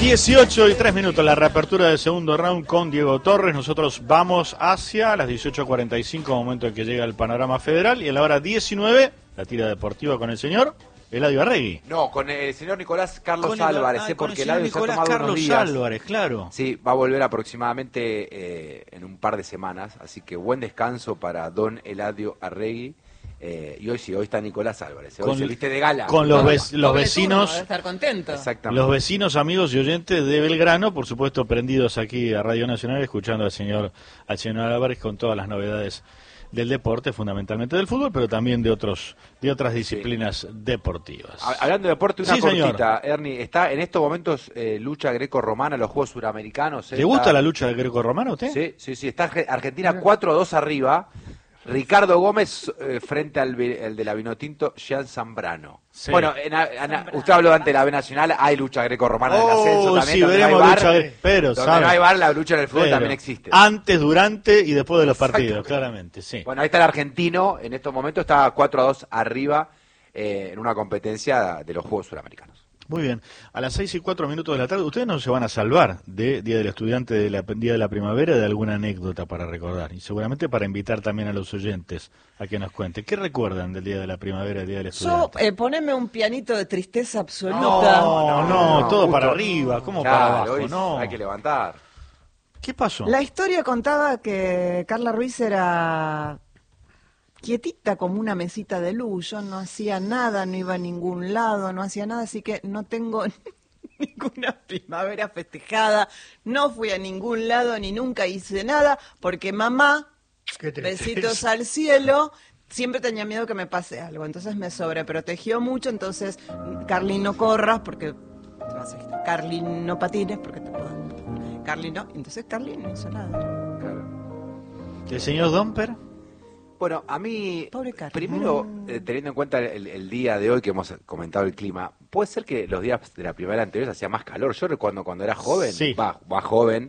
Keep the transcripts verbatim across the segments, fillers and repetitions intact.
dieciocho y tres minutos, la reapertura del segundo round con Diego Torres. Nosotros vamos hacia las dieciocho cuarenta y cinco, momento en que llega el panorama federal. Y a la hora diecinueve, la tira deportiva con el señor Eladio Arregui. No, con el señor Nicolás Carlos con Álvarez, el, ah, eh, porque el Eladio Nicolás se ha tomado Carlos unos días. Álvarez, claro. Sí, va a volver aproximadamente eh, en un par de semanas, así que buen descanso para don Eladio Arregui. Eh, y hoy sí, hoy está Nicolás Álvarez. Hoy Con, se viste de gala. Con los, ve los vecinos. Turno, estar contento. Exactamente. Los vecinos, amigos y oyentes de Belgrano, por supuesto, prendidos aquí a Radio Nacional, escuchando al señor, al señor Álvarez con todas las novedades del deporte, fundamentalmente del fútbol, pero también de otros de otras disciplinas sí. deportivas. Hablando de deporte, una sí, cortita, señor. Ernie, está en estos momentos eh, lucha greco-romana, los Juegos Suramericanos. ¿Le está... gusta la lucha greco-romana a usted? Sí, sí, sí, está Argentina cuatro a dos arriba. Ricardo Gómez eh, frente al, al de la Vinotinto, Jean Zambrano. Sí. Bueno, en, en, Zambrano. Usted habló antes de la B Nacional, hay lucha greco-romana oh, en el ascenso también. Sí, veremos no lucha bar, pero donde sabe. no hay bar, la lucha en el fútbol pero, también existe. Antes, durante y después de los partidos, claramente, sí. Bueno, ahí está el argentino, en estos momentos está cuatro a dos arriba eh, en una competencia de los Juegos Suramericanos. Muy bien, a las seis y cuatro minutos de la tarde, ustedes no se van a salvar de Día del Estudiante, de la Día de la Primavera, de alguna anécdota para recordar, y seguramente para invitar también a los oyentes a que nos cuenten. ¿Qué recuerdan del Día de la Primavera, del Día del Estudiante? Yo, eh, poneme un pianito de tristeza absoluta. No, no, no, no todo justo, para arriba, ¿cómo claro, para abajo? Hoy no. hay que levantar. ¿Qué pasó? La historia contaba que Carla Ruiz era quietita como una mesita de luz, yo no hacía nada, no iba a ningún lado, no hacía nada, así que no tengo ninguna primavera festejada, no fui a ningún lado ni nunca hice nada, porque mamá, besitos al cielo, siempre tenía miedo que me pase algo, entonces me sobreprotegió mucho, entonces Carly no corras, porque Carly no patines, porque te puedo... Carly no, entonces Carly no hizo nada. Claro. ¿El señor Domper? Bueno, a mí, primero, eh, teniendo en cuenta el, el día de hoy que hemos comentado el clima, puede ser que los días de la primavera anterior hacía más calor. Yo recuerdo cuando era joven, sí. va, más joven,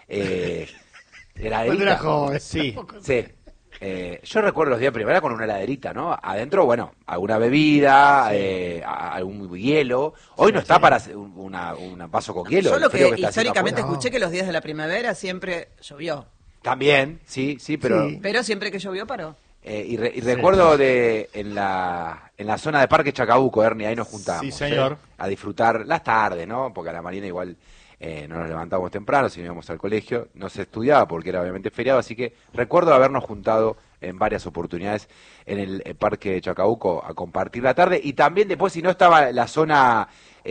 eh, heladerita. Cuando era joven, sí. Sí. Eh, yo recuerdo los días de primavera con una heladerita, ¿no? Adentro, bueno, alguna bebida, sí. eh, algún hielo. Hoy no está sí. para una, un vaso con hielo. Yo lo que, que históricamente afuera. escuché que los días de la primavera siempre llovió. También, sí, sí, pero... Sí. Pero siempre que llovió paró. Eh, y, re, y recuerdo de en la en la zona de Parque Chacabuco, Ernie, ahí nos juntamos. Sí, señor. ¿eh? A disfrutar las tardes, ¿no? Porque a la mañana igual eh, no nos levantábamos temprano, si no íbamos al colegio. No se estudiaba porque era obviamente feriado, así que recuerdo habernos juntado en varias oportunidades en el, el Parque Chacabuco a compartir la tarde. Y también después, si no estaba la zona...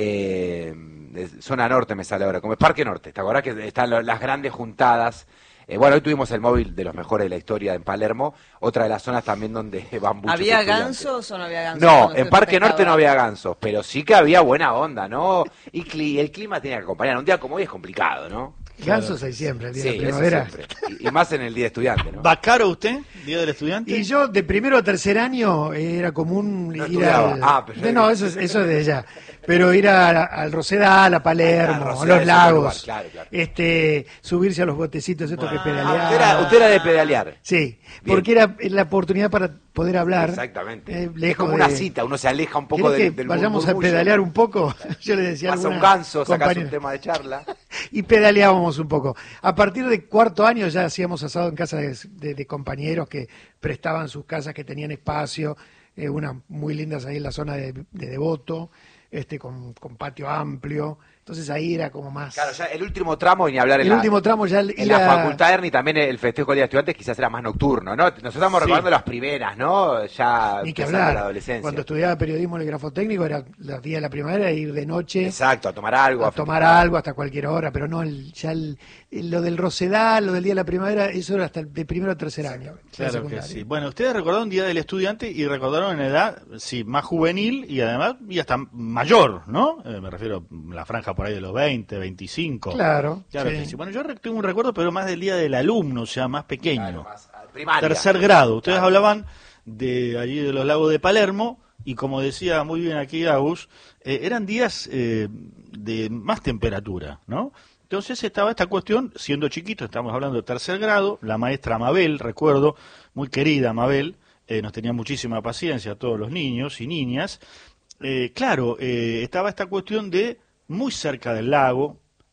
Eh, de, zona norte me sale ahora, como es Parque Norte. ¿Te acordás que están las grandes juntadas? Eh, bueno, hoy tuvimos el móvil de los mejores de la historia en Palermo, otra de las zonas también donde van muchos ¿Había estudiantes. gansos o no había gansos? No, en Parque Norte no había gansos, pero sí que había buena onda, ¿no? Y cli el clima tenía que acompañar. Un día como hoy es complicado, ¿no? Gansos hay siempre, el día sí, de la primavera. Y, y más en el día de estudiante, ¿no? ¿Va caro usted, Día del Estudiante? Y yo, de primero a tercer año, era común no ir al... Ah, pero de, no, eso es, eso es de allá. Pero ir a, al Rosedal, a Palermo, ah, a los lagos, lugar, claro, claro. este subirse a los botecitos estos bueno. que pedaleaban. Ah, usted, era, usted era de pedalear. Sí, bien. Porque era la oportunidad para poder hablar. Exactamente. Eh, es como de... una cita, uno se aleja un poco del, que del vayamos a pedalear un poco. Yo le decía Pasa un ganso, sacas un tema de charla. Y pedaleábamos un poco. A partir de cuarto año ya hacíamos asado en casa de, de, de compañeros que prestaban sus casas, que tenían espacio, eh, unas muy lindas ahí en la zona de, de Devoto, este con, con patio amplio. Entonces ahí era como más... Claro, ya el último tramo, y ni hablar en el la... último tramo ya... En era... la facultad, Ernie, también el festejo del Día de Estudiantes quizás era más nocturno, ¿no? Nosotros estamos sí. recordando las primeras, ¿no? Ya ni que hablar. La adolescencia. Cuando estudiaba periodismo en el Grafotécnico era los días de la primavera, ir de noche... Exacto, a tomar algo. A, a tomar algo hasta cualquier hora, pero no, el, ya el, el, lo del Rosedal, lo del Día de la Primavera, eso era hasta el de primero a tercer año. Claro que sí. Bueno, ustedes recordaron Día del Estudiante y recordaron en edad, sí, más juvenil y además y hasta mayor, ¿no? Eh, me refiero a la franja por ahí de los veinte, veinticinco. Claro. Claro sí. que sí. Bueno, yo tengo un recuerdo, pero más del día del alumno, o sea, más pequeño. Claro, más primaria. Tercer grado. Ustedes claro. hablaban de allí de los lagos de Palermo y como decía muy bien aquí Agus, eh, eran días eh, de más temperatura, ¿no? Entonces estaba esta cuestión, siendo chiquito, estamos hablando de tercer grado, la maestra Mabel, recuerdo, muy querida Mabel, eh, nos tenía muchísima paciencia a todos los niños y niñas. Eh, claro, eh, estaba esta cuestión de muy cerca del lago,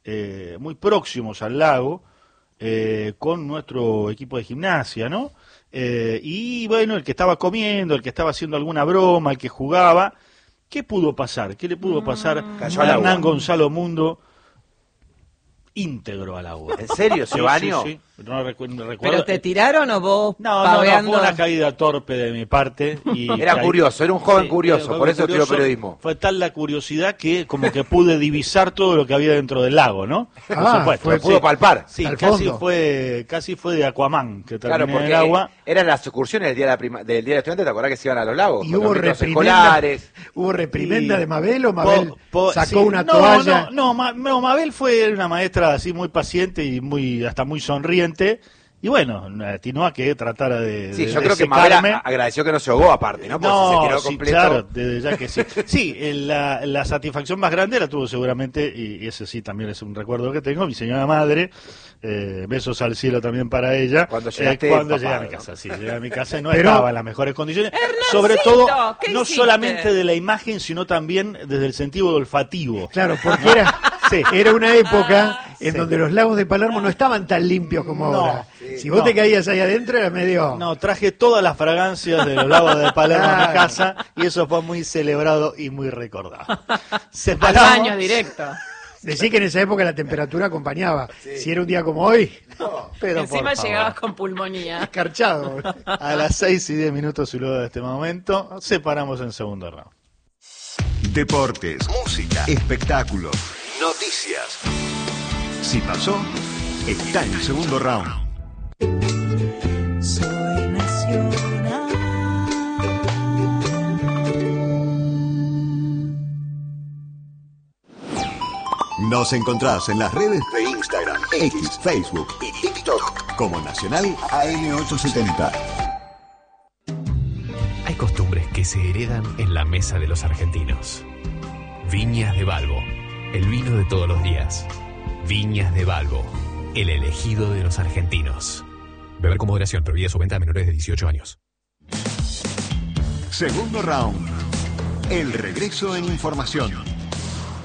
eh, muy próximos al lago, eh, con nuestro equipo de gimnasia, ¿no? Eh, y bueno, el que estaba comiendo, el que estaba haciendo alguna broma, el que jugaba, ¿qué pudo pasar? ¿Qué le pudo pasar Cayó a al Hernán agua. Gonzalo Mundo? Íntegro al agua. ¿En serio? ¿Se Sí, bañó? sí, sí. No recu- no recuerdo. ¿Pero te tiraron o vos No, no, no, paveando? fue una caída torpe de mi parte. Y Era caí- curioso, era un joven Sí, curioso, era por eso estudió curioso. periodismo. Fue tal la curiosidad que como que pude divisar todo lo que había dentro del lago, ¿no? Por Ah, supuesto. fue- sí. Pudo palpar. Sí, Al casi fondo. fue, casi fue de Aquaman que terminé Claro, en porque el agua. eran las excursiones del día, de la prima- del día del estudiante, ¿te acordás que se iban a los lagos? Y Con hubo los micros reprimenda, escolares. hubo reprimenda Y- de Mabel o Mabel Po- po- sacó sí. una No, toalla. No, no, Ma- no, Mabel fue una maestra así muy paciente y muy hasta muy sonriente. Y bueno, atinó a que tratara de. Sí, de- yo de creo que Mabel secarme. a- agradeció que no se ahogó aparte, ¿no? Porque si se No, tiró sí, completo. claro, desde ya que sí. Sí, el- la, la satisfacción más grande la tuvo seguramente, y, y ese sí también es un recuerdo que tengo, mi señora madre. Eh, besos al cielo también para ella. Cuando Eh, llegaste cuando empapado, llegué a mi ¿no? casa, sí, llegué a mi casa y no Pero- estaba en las mejores condiciones. ¡Hernancito! Sobre todo, ¿Qué no hiciste? solamente de la imagen, sino también desde el sentido olfativo. Claro, porque era, Sí. era una época en Sí. donde los lagos de Palermo no estaban tan limpios como No, ahora. sí, si vos no. te caías ahí adentro era medio... No, traje todas las fragancias de los lagos de Palermo a mi Claro. casa y eso fue muy celebrado y muy recordado. Al Separamos- baño directo. Decí que en esa época la temperatura acompañaba. Si era un día como hoy, Pero Encima por favor. llegabas con pulmonía. escarchado. A las seis y diez minutos y luego de este momento, separamos en segundo round. Deportes, música, espectáculos, noticias. Si pasó, está en segundo round. Soy nacional. Nos encontrás en las redes de Instagram, X, Facebook y TikTok como Nacional A M ochocientos setenta. Hay costumbres que se heredan en la mesa de los argentinos. Viñas de Balbo, el vino de todos los días. Viñas de Balbo, el elegido de los argentinos. Beber con moderación, prohibida su venta a menores de dieciocho años. Segundo round. El regreso en información.